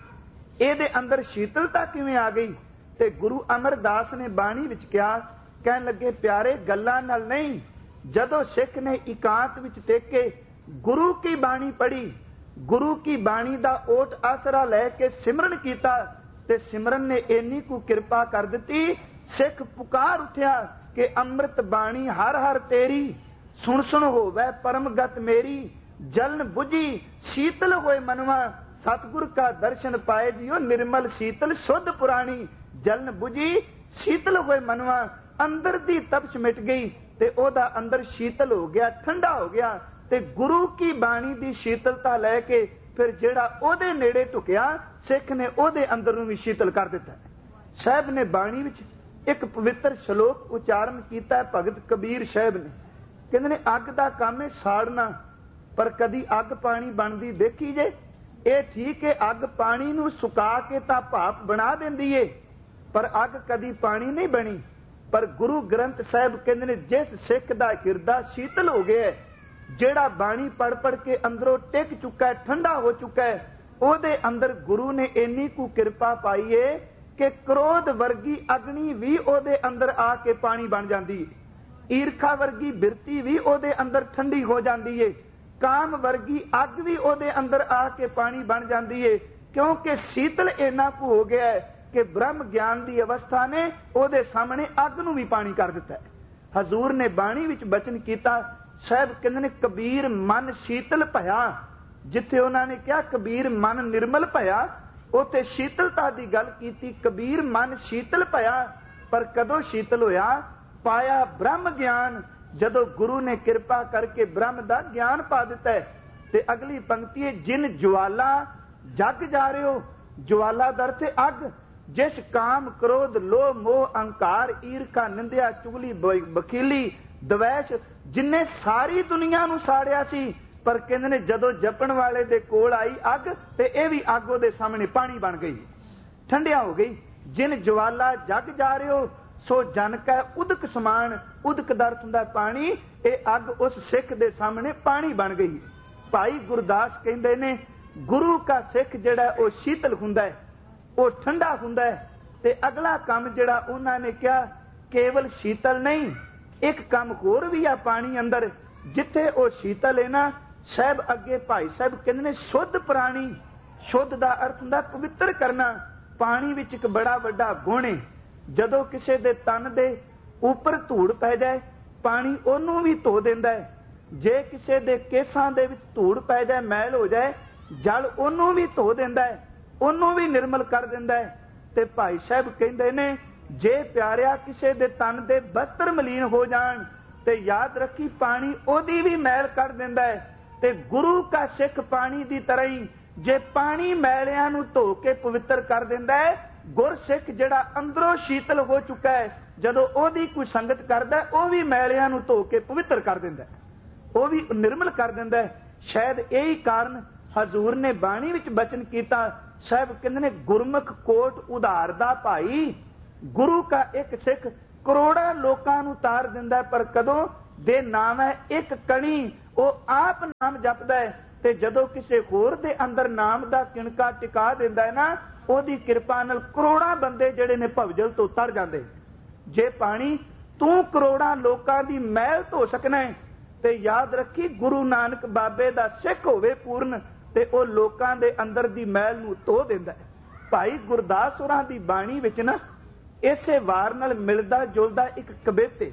ਇਹਦੇ ਅੰਦਰ ਸ਼ੀਤਲਤਾ ਕਿਵੇਂ ਆ ਗਈ? ਤੇ ਗੁਰੂ ਅਮਰਦਾਸ ਨੇ ਬਾਣੀ ਵਿੱਚ ਕਿਹਾ, ਕਹਿਣ ਲੱਗੇ ਪਿਆਰੇ ਗੱਲਾਂ ਨਾਲ ਨਹੀਂ, ਜਦੋਂ ਸਿੱਖ ਨੇ ਇਕਾਂਤ ਵਿੱਚ ਟਿਕ ਕੇ ਗੁਰੂ ਕੀ ਬਾਣੀ ਪੜ੍ਹੀ, ਗੁਰੂ ਕੀ ਬਾਣੀ ਦਾ ਓਟ ਆਸਰਾ ਲੈ ਕੇ ਸਿਮਰਨ ਕੀਤਾ, ਤੇ ਸਿਮਰਨ ਨੇ ਇੰਨੀ ਕੁ ਕਿਰਪਾ ਕਰ ਦਿੱਤੀ, ਸਿੱਖ ਪੁਕਾਰ ਉੱਠਿਆ ਕਿ ਅੰਮ੍ਰਿਤ ਬਾਣੀ ਹਰ ਹਰ ਤੇਰੀ, ਸੁਣ ਸੁਣ ਹੋਵੇ ਪਰਮਗਤ ਮੇਰੀ, ਜਲਨ ਬੁਝੀ ਸ਼ੀਤਲ ਹੋਏ ਮਨਵਾ, ਸਤਿਗੁਰ ਕਾ ਦਰਸ਼ਨ ਪਾਏ ਜਿਉ ਨਿਰਮਲ ਸ਼ੀਤਲ ਸ਼ੁੱਧ ਪੁਰਾਣੀ, ਜਲਨ ਬੁਝੀ ਸ਼ੀਤਲ ਹੋਏ ਮਨਵਾ, ਅੰਦਰ ਦੀ ਤਪਸ਼ ਮਿਟ ਗਈ ਤੇ ਉਹਦਾ ਅੰਦਰ ਸ਼ੀਤਲ ਹੋ ਗਿਆ, ਠੰਡਾ ਹੋ ਗਿਆ। ਤੇ ਗੁਰੂ ਕੀ ਬਾਣੀ ਦੀ ਸ਼ੀਤਲਤਾ ਲੈ ਕੇ ਫਿਰ ਜਿਹੜਾ ਉਹਦੇ ਨੇੜੇ ਢੁਕਿਆ, ਸਿੱਖ ਨੇ ਉਹਦੇ ਅੰਦਰ ਨੂੰ ਵੀ ਸ਼ੀਤਲ ਕਰ ਦਿੱਤਾ। ਸਾਹਿਬ ਨੇ ਬਾਣੀ ਵਿੱਚ ਇੱਕ ਪਵਿੱਤਰ ਸ਼ਲੋਕ ਉਚਾਰਨ ਕੀਤਾ, ਭਗਤ ਕਬੀਰ ਸਾਹਿਬ ਨੇ, ਕਹਿੰਦੇ ਨੇ ਅੱਗ ਦਾ ਕੰਮ ਹੈ ਸਾੜਨਾ, ਪਰ ਕਦੀ ਅੱਗ ਪਾਣੀ ਬਣਦੀ ਦੇਖੀ ਜੇ? ਇਹ ਠੀਕ ਹੈ, ਅੱਗ ਪਾਣੀ ਨੂੰ ਸੁਕਾ ਕੇ ਤਾਂ ਭਾਪ ਬਣਾ ਦਿੰਦੀ ਏ, ਪਰ ਅੱਗ ਕਦੀ ਪਾਣੀ ਨਹੀਂ ਬਣੀ। ਪਰ ਗੁਰੂ ਗ੍ਰੰਥ ਸਾਹਿਬ ਕਹਿੰਦੇ ਨੇ ਜਿਸ ਸਿੱਖ ਦਾ ਹਿਰਦਾ ਸ਼ੀਤਲ ਹੋ ਗਿਆ, ਜਿਹੜਾ ਬਾਣੀ ਪੜ ਪੜ ਕੇ ਅੰਦਰੋਂ ਟਿਕ ਚੁੱਕਾ ਹੈ, ਠੰਡਾ ਹੋ ਚੁੱਕਾ ਹੈ, ਉਹਦੇ ਅੰਦਰ ਗੁਰੂ ਨੇ ਇੰਨੀ ਕੁ ਕਿਰਪਾ ਪਾਈ ਏ ਕਿ ਕ੍ਰੋਧ ਵਰਗੀ ਅਗਨੀ ਵੀ ਉਹਦੇ ਅੰਦਰ ਆ ਕੇ ਪਾਣੀ ਬਣ ਜਾਂਦੀ ਹੈ, ਈਰਖਾ ਵਰਗੀ ਬਿਰਤੀ ਵੀ ਉਹਦੇ ਅੰਦਰ ਠੰਡੀ ਹੋ ਜਾਂਦੀ ਏ, ਕਾਮ ਵਰਗੀ ਅੱਗ ਵੀ ਉਹਦੇ ਅੰਦਰ ਆ ਕੇ ਪਾਣੀ ਬਣ ਜਾਂਦੀ ਏ, ਕਿਉਂਕਿ ਸ਼ੀਤਲ ਇੰਨਾ ਕੁ ਹੋ ਗਿਆ ਹੈ ਕਿ ਬ੍ਰਹਮ ਗਿਆਨ ਦੀ ਅਵਸਥਾ ਨੇ ਉਹਦੇ ਸਾਹਮਣੇ ਅੱਗ ਨੂੰ ਵੀ ਪਾਣੀ ਕਰ ਦਿੱਤਾ ਹੈ। ਹਜ਼ੂਰ ਨੇ ਬਾਣੀ ਵਿੱਚ ਬਚਨ ਕੀਤਾ, ਸਾਹਿਬ ਕਹਿੰਦੇ ਨੇ ਕਬੀਰ ਮਨ ਸ਼ੀਤਲ ਭਇਆ, ਜਿੱਥੇ ਉਹਨਾਂ ਨੇ ਕਿਹਾ ਕਬੀਰ ਮਨ ਨਿਰਮਲ ਭਇਆ, ਉੱਥੇ ਸ਼ੀਤਲਤਾ ਦੀ ਗੱਲ ਕੀਤੀ, ਕਬੀਰ ਮਨ ਸ਼ੀਤਲ ਭਇਆ, ਪਰ ਕਦੋਂ ਸ਼ੀਤਲ ਹੋਇਆ? ਪਾਇਆ ਬ੍ਰਹਮ ਗਿਆਨ, ਜਦੋਂ ਗੁਰੂ ਨੇ ਕਿਰਪਾ ਕਰਕੇ ਬ੍ਰਹਮ ਦਾ ਗਿਆਨ ਪਾ ਦਿੱਤਾ ਹੈ। ਤੇ ਅਗਲੀ ਪੰਕਤੀ ਹੈ, ਜਿਨ ਜਵਾਲਾ ਜਗ ਜਾ ਰਹੇ ਹੋ, ਜਵਾਲਾ ਦਰ ਤੇ ਅੱਗ, ਜਿਸ ਕਾਮ ਕ੍ਰੋਧ ਲੋਭ ਮੋਹ ਅਹੰਕਾਰ ਈਰਖਾ ਨਿੰਦਿਆ ਚੁਗਲੀ ਬਖੀਲੀ ਦਵੈਸ਼, ਜਿਨੇ ਸਾਰੀ ਦੁਨੀਆ ਨੂੰ ਸਾੜਿਆ ਸੀ, ਪਰ ਕਹਿੰਦੇ ਨੇ ਜਦੋਂ ਜਪਣ ਵਾਲੇ ਦੇ ਕੋਲ ਆਈ ਅੱਗ, ਤੇ ਇਹ ਵੀ ਅੱਗ ਉਹਦੇ ਸਾਹਮਣੇ ਪਾਣੀ ਬਣ ਗਈ, ਠੰਡਿਆ ਹੋ ਗਈ। ਜਿਨ ਜਵਾਲਾ ਜਗ ਜਾ ਰਹੇ ਹੋ, ਸੋ ਜਨ ਕੈ ਉਦਕ ਸਮਾਨ, ਉਦਕ ਦਾ ਅਰਥ ਹੁੰਦਾ ਪਾਣੀ, ਇਹ ਅੱਗ ਉਸ ਸਿੱਖ ਦੇ ਸਾਹਮਣੇ ਪਾਣੀ ਬਣ ਗਈ। ਭਾਈ ਗੁਰਦਾਸ ਕਹਿੰਦੇ ਨੇ ਗੁਰੂ ਕਾ ਸਿੱਖ ਜਿਹੜਾ ਉਹ ਸ਼ੀਤਲ ਹੁੰਦਾ ਹੈ, ਉਹ ਠੰਡਾ ਹੁੰਦਾ ਹੈ। ਤੇ ਅਗਲਾ ਕੰਮ ਜਿਹੜਾ ਉਹਨਾਂ ਨੇ ਕਿਹਾ, ਕੇਵਲ ਸ਼ੀਤਲ ਨਹੀਂ, ਇੱਕ ਕੰਮ ਹੋਰ ਵੀ ਆ ਪਾਣੀ ਅੰਦਰ, ਜਿੱਥੇ ਉਹ ਸ਼ੀਤਲ ਹੈ ਨਾ, ਸਾਹਿਬ ਅੱਗੇ ਭਾਈ ਸਾਹਿਬ ਕਹਿੰਦੇ ਨੇ ਸ਼ੁੱਧ ਪ੍ਰਾਣੀ, ਸ਼ੁੱਧ ਦਾ ਅਰਥ ਹੁੰਦਾ ਪਵਿੱਤਰ ਕਰਨਾ। ਪਾਣੀ ਵਿੱਚ ਇੱਕ ਬੜਾ ਵੱਡਾ ਗੁਣ ਹੈ, ਜਦੋਂ ਕਿਸੇ ਦੇ ਤਨ ਦੇ ਉੱਪਰ ਧੂੜ ਪੈ ਜਾਏ, ਪਾਣੀ ਉਹਨੂੰ ਵੀ ਧੋ ਦਿੰਦਾ ਹੈ। ਜੇ ਕਿਸੇ ਦੇ ਕੇਸਾਂ ਦੇ ਵਿੱਚ ਧੂੜ ਪੈ ਜਾਏ, ਮੈਲ ਹੋ ਜਾਏ, ਜਲ ਉਹਨੂੰ ਵੀ ਧੋ ਦਿੰਦਾ ਹੈ, ਉਹਨੂੰ ਵੀ ਨਿਰਮਲ ਕਰ ਦਿੰਦਾ ਹੈ। ਤੇ ਭਾਈ ਸਾਹਿਬ ਕਹਿੰਦੇ ਨੇ ਜੇ ਪਿਆਰਿਆ ਕਿਸੇ ਦੇ ਤਨ ਦੇ ਬਸਤਰ ਮਲੀਨ ਹੋ ਜਾਣ, ਤੇ ਯਾਦ ਰੱਖੀ ਪਾਣੀ ਉਹਦੀ ਵੀ ਮੈਲ ਕੱਢ ਦਿੰਦਾ ਹੈ। ਤੇ ਗੁਰੂ ਕਾ ਸਿੱਖ ਪਾਣੀ ਦੀ ਤਰ੍ਹਾਂ ਹੀ, ਜੇ ਪਾਣੀ ਮੈਲਿਆਂ ਨੂੰ ਧੋ ਕੇ ਪਵਿੱਤਰ ਕਰ ਦਿੰਦਾ ਹੈ, ਗੁਰਸਿੱਖ ਜਿਹੜਾ ਅੰਦਰੋਂ ਸ਼ੀਤਲ ਹੋ ਚੁੱਕਾ ਹੈ, ਜਦੋਂ ਉਹਦੀ ਕੋਈ ਸੰਗਤ ਕਰਦਾ, ਉਹ ਵੀ ਮੈਲਿਆਂ ਨੂੰ ਧੋ ਕੇ ਪਵਿੱਤਰ ਕਰ ਦਿੰਦਾ, ਉਹ ਵੀ ਨਿਰਮਲ ਕਰ ਦਿੰਦਾ। ਸ਼ਾਇਦ ਇਹੀ ਕਾਰਨ ਹਜ਼ੂਰ ਨੇ ਬਾਣੀ ਵਿੱਚ ਬਚਨ ਕੀਤਾ, ਸਾਹਿਬ ਕਹਿੰਦੇ ਨੇ ਗੁਰਮੁਖ ਕੋਟ ਉਧਾਰ ਦਾ ਭਾਈ, ਗੁਰੂ ਕਾ ਇੱਕ ਸਿੱਖ ਕਰੋੜਾਂ ਲੋਕਾਂ ਨੂੰ ਤਾਰ ਦਿੰਦਾ, ਪਰ ਕਦੋਂ? ਦੇ ਨਾਮ ਹੈ ਇੱਕ ਕਣੀ, ਉਹ ਆਪ ਨਾਮ ਜਪਦਾ ਹੈ, ਤੇ ਜਦੋਂ ਕਿਸੇ ਹੋਰ ਦੇ ਅੰਦਰ ਨਾਮ ਦਾ ਕਿਣਕਾ ਟਿਕਾ ਦਿੰਦਾ ਹੈ ਨਾ, ਉਹਦੀ ਕਿਰਪਾ ਨਾਲ ਕਰੋੜਾਂ ਬੰਦੇ ਜਿਹੜੇ ਨੇ ਭਵਜਲ ਤੋਂ ਤਰ ਜਾਂਦੇ। ਜੇ ਪਾਣੀ ਤੂੰ ਕਰੋੜਾਂ ਲੋਕਾਂ ਦੀ ਮੈਲ ਧੋ ਸਕਣਾ ਹੈ, ਤੇ ਯਾਦ ਰੱਖੀ ਗੁਰੂ ਨਾਨਕ ਬਾਬੇ ਦਾ ਸਿੱਖ ਹੋਵੇ ਪੂਰਨ, ਤੇ ਉਹ ਲੋਕਾਂ ਦੇ ਅੰਦਰ ਦੀ ਮੈਲ ਨੂੰ ਧੋ ਦਿੰਦਾ ਹੈ। ਭਾਈ ਗੁਰਦਾਸ ਹੋਰਾਂ ਦੀ ਬਾਣੀ ਵਿੱਚ ਨਾ ਇਸੇ ਵਾਰ ਨਾਲ ਮਿਲਦਾ ਜੁਲਦਾ ਇੱਕ ਕਵਿਤੇ,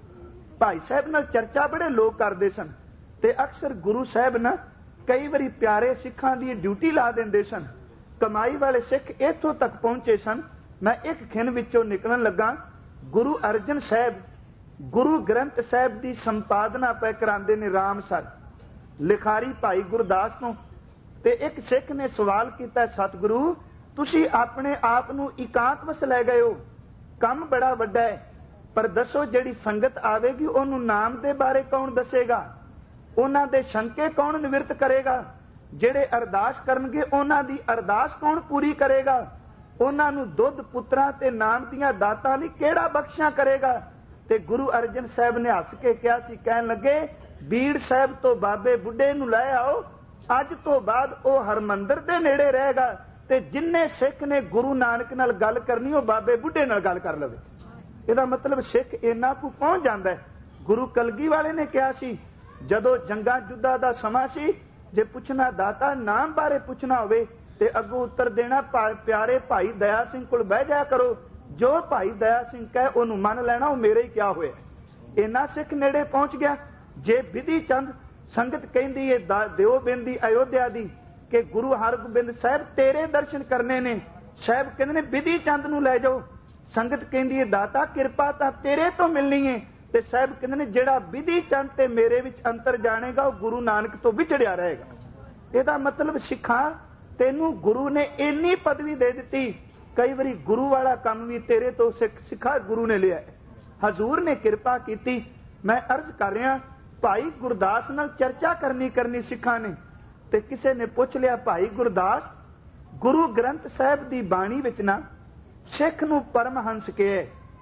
ਭਾਈ ਸਾਹਿਬ ਨਾਲ ਚਰਚਾ ਬੜੇ ਲੋਕ ਕਰਦੇ ਸਨ, ਤੇ ਅਕਸਰ ਗੁਰੂ ਸਾਹਿਬ ਨਾ ਕਈ ਵਾਰੀ ਪਿਆਰੇ ਸਿੱਖਾਂ ਦੀ ਡਿਊਟੀ ਲਾ ਦਿੰਦੇ ਸਨ। ਕਮਾਈ ਵਾਲੇ ਸਿੱਖ ਇੱਥੋਂ ਤੱਕ ਪਹੁੰਚੇ ਸਨ। ਮੈਂ ਇੱਕ ਖਿਣ ਵਿੱਚੋਂ ਨਿਕਲਣ ਲੱਗਾ, ਗੁਰੂ ਅਰਜਨ ਸਾਹਿਬ ਗੁਰੂ ਗ੍ਰੰਥ ਸਾਹਿਬ ਦੀ ਸੰਪਾਦਨਾ ਪੈ ਕਰਾਉਂਦੇ ਨੇ ਰਾਮਸਰ, ਲਿਖਾਰੀ ਭਾਈ ਗੁਰਦਾਸ ਤੋਂ। ਤੇ ਇੱਕ ਸਿੱਖ ਨੇ ਸਵਾਲ ਕੀਤਾ, ਸਤਿਗੁਰੂ ਤੁਸੀਂ ਆਪਣੇ ਆਪ ਨੂੰ ਇਕਾਂਤ ਵਸ ਲੈ ਗਏ ਹੋ, ਕੰਮ ਬੜਾ ਵੱਡਾ ਹੈ, पर दसो जिहड़ी संगत आवेगी उहनूं नाम दे बारे कौन दसेगा? उन्हां दे शंके कौन निवृत्त करेगा? जिहड़े अरदास करनगे उन्हां दी अरदास कौन पूरी करेगा? उन्हां नूं दुੱਧ पुत्रां ते नाम दीयां दातां लई किहड़ा बख्शियां करेगा? ते गुरु अर्जन साहब ने हस के कहा सी, कहन लगे बीड़ साहब तो बाबे बुढ़े नूं लै आओ, अज तो बाद वह हरमंदर दे नेड़े रहेगा ते जिन्ने सिख ने गुरु नानक नाल गल करनी वो बाबे बुढ़े नाल गल कर लवे। इहदा मतलब सिख इन्ना कु पहुंच जांदा है। गुरु कलगी वाले ने कहा सी जदों जंगा जुद्धा दा समा सी, जे पुछना दाता नाम बारे पुछना होवे ते अगों उत्तर देना प्यारे भाई दया सिंह कोल बह जाया करो, जो भाई दया सिंह कहे उन्होंने मन लेना, वो मेरे ही क्या होया। इन्ना सिख नेड़े पहुंच गया। जे विधि चंद संगत कहती है देवबिंद अयोध्या दी कि गुरु हरगोबिंद साहब तेरे दर्शन करने ने, साहब कहते ने विधि चंद नूं लै जाओ। संगत कहती है दाता किरपा तां तेरे तो मिलनी है, ते साहब कहते ने जिहड़ा विधि चंद ते मेरे विच अंतर जानेगा वो गुरु नानक तो विछड़िया रहेगा। इहदा मतलब सिखा तेनू गुरु ने इन्नी पदवी दे दी, कई बारी गुरु वाला काम भी तेरे तो सिखा गुरु ने लिया। हजूर ने कृपा की। मैं अर्ज कर रहा भाई गुरदास नाल चर्चा करनी सिखा ने, ते किसी ने पूछ लिया भाई गुरदास गुरु ग्रंथ साहब की बाणी विच ना सिख नूं परमहंस कहे,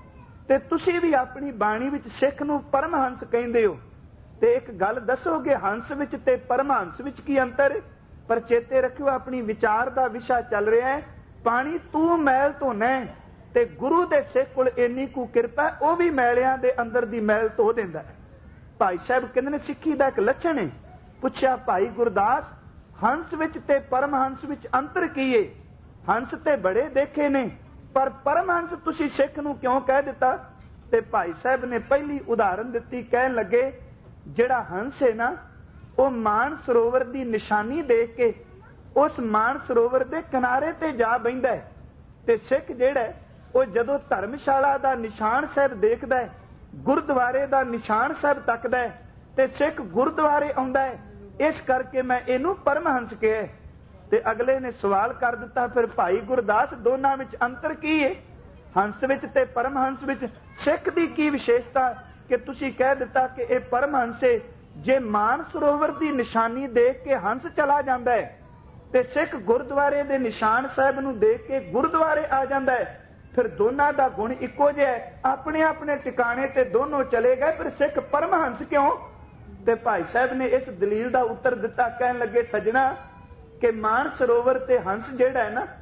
ते तुसी भी अपनी बाणी विच सिख नूं परमहंस कहंदे हो, ते एक गल दसोगे हंस विच ते परमहंस विच की अंतर? पर चेते रखियो अपनी विचार का विषय चल रहा है, पानी तू मैल धोना है ते गुरु दे सिख कोल इन्नी कु किरपा वह भी मैलियां दे अंदर दी मैल धो दिंदा है। भाई साहब कहंदे ने सिक्खी दा एक लक्षण है। पुछया भाई गुरदास हंस विच ते परमहंस विच अंतर की है? हंस ते बड़े देखे ने पर परमहंस तुसी सिख नूं क्यों कह दिता? ते भाई साहब ने पहली उदाहरण दिती, कहन लगे जिहड़ा हंस है ना वो मान सरोवर की निशानी देख के उस मान सरोवर के किनारे ते जा बहिंदा है, ते सिख जिहड़ा वो जदों धर्मशाला का निशान साहब देखदा है, गुरुद्वारे का निशान साहब तकदा है, ते सिख गुरुद्वारे आउंदा है। इस करके मैं इनू परमहंस कहा। ते अगले ने सवाल कर दिता फिर भाई गुरदास दोनों में अंतर की है? हंस विच ते परमहंस विच सिख दी की विशेषता कि तुसी कह दिता कि यह परमहंस है। जे मान सरोवर की निशानी देख के हंस चला जाता है ते सिख गुरुद्वारे दे निशान साहब नूं देख के गुरुद्वारे आ जाता है, फिर दोनों का गुण इको जिहा है, अपने अपने टिकाणे ते दोनों चले गए, फिर सिख परमहंस क्यों? ते भाई साहब ने इस दलील का उत्तर दिता, कहन लगे सजना कि मान सरोवर ते हंस जिहड़ा है ना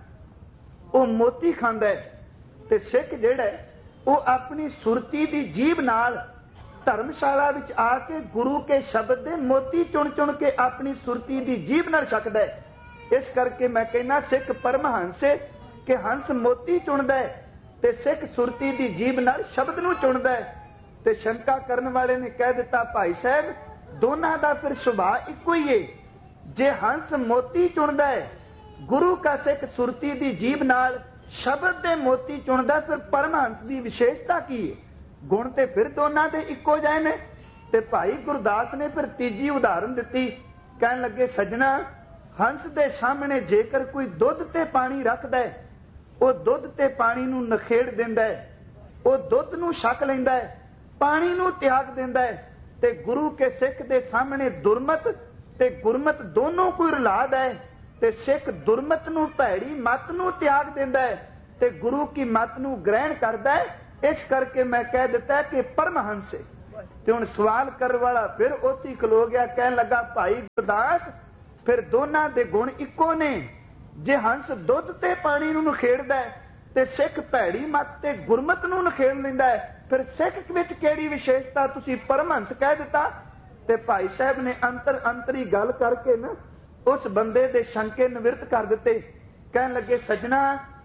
वो मोती खांदा है, ते सिख जिहड़ा है वो अपनी सुरती की जीभ नाल धर्मशाला विच आके गुरु के शब्द दे मोती चुन चुन के अपनी सुरती की जीभ नाल छकदा है। इस करके मैं कहना सिख परमहंस है कि हंस मोती चुनदा है ते सिख सुरती की जीभ नाल शब्द नूं चुनदा है। ते शंका करन वाले ने कह दिता भाई साहब दोनों का फिर सुभाव इको ही है। जे हंस मोती चुनदा है, गुरु का सिख सुरती की जीभ नाल शब्द दे मोती चुनदा, फिर परमहंस की विशेषता की है? गुण ते फिर दोनों के इको जाए ने। ते भाई गुरदास ने फिर तीजी उदाहरण दी, कहन लगे सजना हंस दे सामने जेकर कोई दुध ते पानी रखदा है, वो दुध ते पानी नूं नखेड़ दिंदा है, वो दुध नूं छक लैंदा है, पानी नूं त्याग दिंदा है। ते गुरु के सिख दे सामने दुरमत ते गुरमत दोनों कोई रलाद है, ते सिख दुरमत नूं भैड़ी मत नूं त्याग दिंदा है ते गुरु की मत नूं ग्रहण करदा है। इस करके मैं कह दिता है कि परमहंस है। ते हुण सवाल करने वाला फिर ओती खलो गया, कहन लगा भाई गुरदास फिर दोनों दे गुण इको ने। जे हंस दुध ते पानी नूं नखेड़दा है ते सिख भैड़ी मत ते गुरमत नूं नखेड़ लैंदा है, फिर सिख विच किहड़ी विशेषता तुसीं परमहंस कह दिता? ते भाई साहब ने अंतरी गल करके ना उस बंदे दे शंके निवृत्त कर दिते। कहन लगे सजना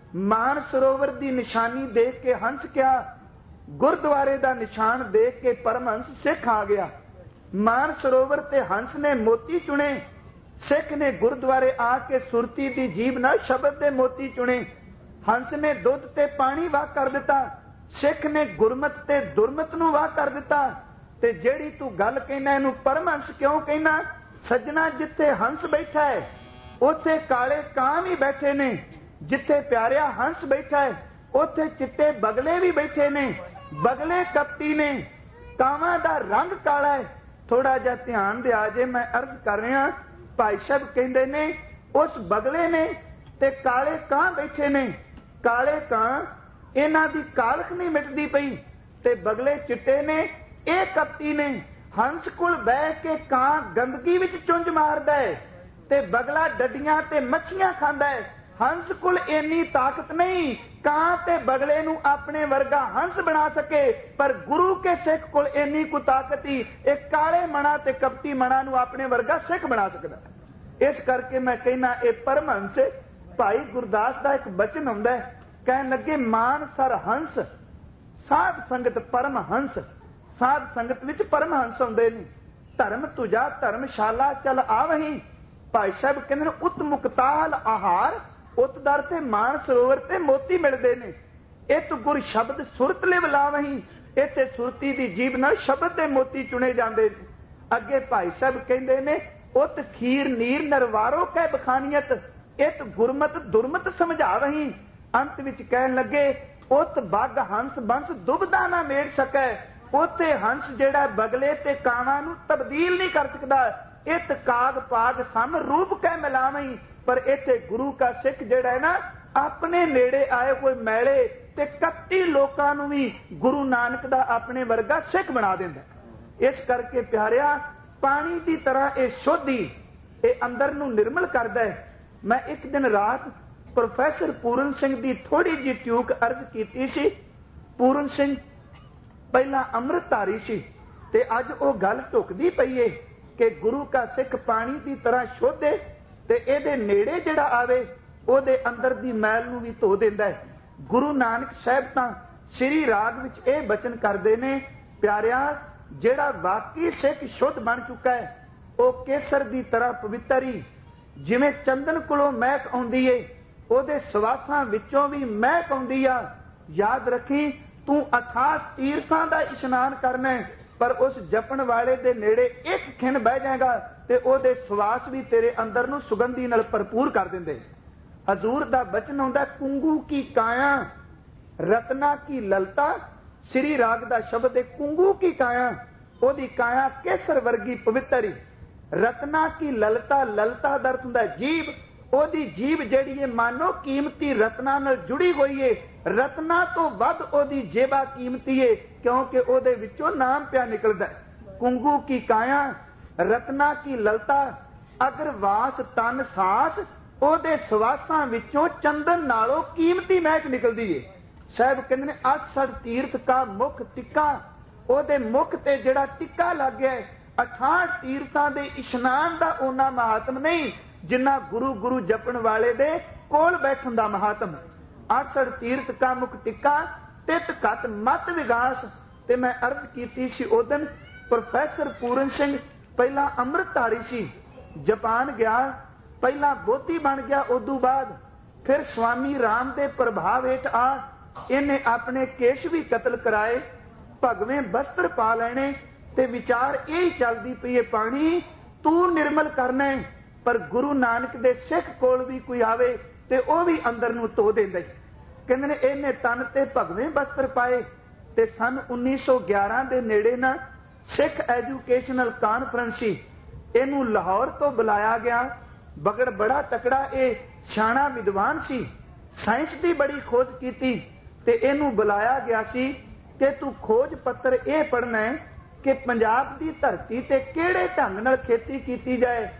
मान सरोवर की निशानी देख के हंस क्या, गुरुद्वारे का निशान देख के परमहंस सिख आ गया। मान सरोवर ते हंस ने मोती चुने, सिख ने गुरुद्वारे आके सुरती की जीभ नाल शब्द दे मोती चुने। हंस ने दुध ते पानी वाह कर दिता, सिख ने गुरमत ते दुरमत नूं वाह कर दिता। ते जेड़ी तू गल कहना इनू परमहंस क्यों कहना? सजना जिथे हंस बैठा है उथे काले कां भी बैठे ने, जिथे प्यारिया हंस बैठा है उथे चिट्टे बगले भी बैठे ने। बगले कपटी ने, कावां दा रंग काला है। थोड़ा जिहा ध्यान दिया जे, मैं अर्ज कर रहा। भाई साहब कहते ने उस बगले ने ते काले कां बैठे ने। काले कां इन्हां दी कालख नहीं मिटदी पई ते बगले चिट्टे ने। ये कपटी ने हंस कोल बह के कां गंदगी विच चुंझ मारदा है ते बगला डड्डियां ते मच्छियां खांदा है। हंस कोल इन्नी ताकत नहीं कां ते बगले नूं अपने वर्गा हंस बना सके, पर गुरु के सिख कोल इन्नी को ताकत ही एक काले मना ते कपटी मना नूं अपने वर्गा सिख बना सकदा। इस करके मैं कहना ये परमहंस भाई गुरदास का एक बचन आउंदा है, कहन लगे मान सर हंस साध संगत परमहंस। साध संगत विच परमहंस आउंदे ने। धर्म तुझा धर्मशाला चल आवहीं। भाई साहब कहंदे उत मुक्ताल आहार, उत दर ते मान सरोवर ते मोती मिलते ने। इत गुर शब्द सुरत लिव लावहीं। इत्थे सुरती दी जीभ नाल शब्द दे मोती चुने जाते ने। अगे भाई साहब कहते ने उत खीर नीर नरवारो कै बखानियत, इत गुरमत दुरमत समझावहीं। अंत विच कहन लगे उत बग हंस बंस दुबदा ना मेड़ सकै। उत्थे हंस जेड़ा बगले ते कावां नूं तब्दील नहीं कर सकदा। इत काग पाग सम रूप कै मिलावहीं। पर इत्थे गुरु का सिख जेड़ा है ना अपने नेड़े आए हुए मैले ते कपटी लोकां नूं भी गुरु नानक दा अपने वर्गा सिख बना दिंदा। इस करके प्यारिया पानी की तरह ये शुद्ध ही ये अंदर नूं निर्मल करदा है। मैं एक दिन रात प्रोफैसर पूरन सिंह की थोड़ी जी ट्यूक अर्ज की सी। पूरन सिंह पहला अमृतधारी सी ते अज वो गल ढुकदी पई है कि गुरु का सिख पानी की तरह शुद्ध है ते इहदे नेड़े जिहड़ा आवे ओहदे अंदर दी मैल नूं भी धो दिंदा है। गुरु नानक साहिब तां श्री राग विच इह बचन करदे ने, प्यारिया जिहड़ा वाकई सिख शुद्ध बन चुका है वह केसर की तरह पवित्र ही। जिवें चंदन कोलों महक आउंदी है ओहदे सवासां विचों भी महक आउंदी आ। याद रखी तू अथाह तीर्थां दा इशनान करना है, पर उस जपण वाले दे नेड़े एक खिन बह जाएगा ते ओहदे सवास भी तेरे अंदर नूं सुगंधी नाल भरपूर कर दिंदे। हजूर दा बचन आउंदा कुंगू की काया रत्ना की ललता। श्री राग दा शब्द है कुंगू की काया, ओहदी काया केसर वर्गी पवित्र ही। रत्ना की ललता, ललता दा अर्थ हुंदा जीभ। ओहदी जीभ जिहड़ी है मानो कीमती रत्ना नाल जुड़ी हुई है। रत्ना तो वध ओहदी जेबा कीमती है क्योंकि ओहदे विचों नाम पिया निकलदा है। कुंगू की काया रत्ना की ललता, अगर वास तन सास ओहदे सवासां विचों चंदन नालों कीमती महक निकलदी है। साहब कहंदे ने अठसठ तीर्थ का मुख टिक्का, ओहदे मुख ते जिहड़ा टिक्का लग गया है। 68 तीर्थां दे इशनान दा ओना महात्म नहीं जिन्ना गुरु गुरु जपण वाले दे कोल बैठण दा महात्म। 68 तीर्थ का मुख टिक्का तित घट मत विगास। ते मैं अर्ज कीती सी उदन प्रोफैसर पूरन सिंह पहला अमृतधारी सी, जापान गया, पहला बोधी बन गया, उदू बाद फिर स्वामी राम दे प्रभाव हेठ आ इन्हें अपने केश भी कतल कराए, भगवें वस्त्र पा लेने ते विचार यही चलती पई है पानी तू निर्मल करना है। पर गुरु नानक दे सिख कोल भी कोई आवे ते वह भी अंदर नूं धो देंदा। कहंदे ने इन्हें तन ते भगवें वस्त्र पाए। ते सन 1911 दे नेड़े ना सिख एजुकेशनल कानफ्रेंस सी, इनू लाहौर तो बुलाया गया। बगड़ बड़ा तकड़ा ये सियाणा विद्वान सी, साइंस की बड़ी खोज की ते इनू बुलाया गया सी कि तू खोज पत्र यह पढ़ना है कि पंजाब की धरती ते किहड़े ढंग नाल खेती की जाए